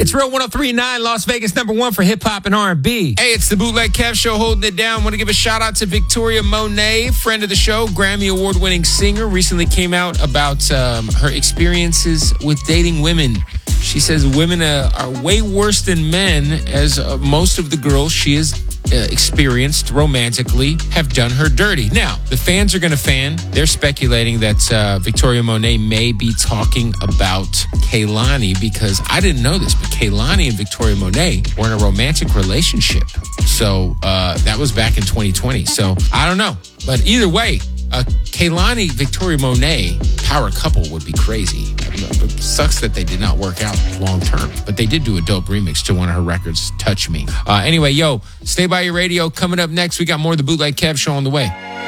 It's Real 103.9, Las Vegas number one for hip-hop and R&B. Hey, it's the Bootleg Kev Show holding it down. Want to give a shout-out to Victoria Monet, friend of the show, Grammy Award-winning singer. Recently came out about her experiences with dating women. She says women are way worse than men, as most of the girls she has experienced romantically have done her dirty. Now, the fans are going to fan. They're speculating that Victoria Monet may be talking about Kehlani, because I didn't know this, but Kehlani and Victoria Monet were in a romantic relationship. So that was back in 2020. So I don't know. But either way, Kehlani, Victoria Monet, power couple would be crazy. It sucks that they did not work out long term, but they did do a dope remix to one of her records, Touch Me. Anyway, stay by your radio. Coming up next, we got more of the Bootleg Kev Show on the way.